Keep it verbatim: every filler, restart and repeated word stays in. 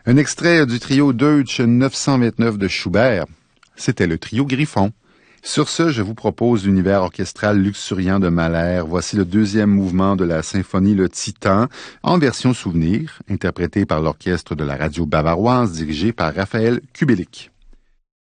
Un extrait du trio Deutsch neuf cent vingt-neuf de Schubert. C'était le trio Griffon. Sur ce, je vous propose l'univers orchestral luxuriant de Mahler. Voici le deuxième mouvement de la symphonie Le Titan, en version souvenir, interprété par l'orchestre de la radio bavaroise dirigé par Raphaël Kubelik.